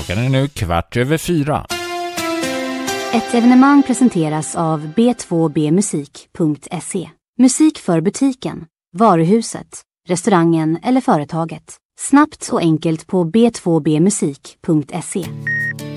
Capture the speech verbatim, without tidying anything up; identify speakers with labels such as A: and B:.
A: Klockan är nu kvart över fyra.
B: Ett evenemang presenteras av b två b musik punkt se. Musik för butiken, varuhuset, restaurangen eller företaget. Snabbt och enkelt på b två b musik punkt se.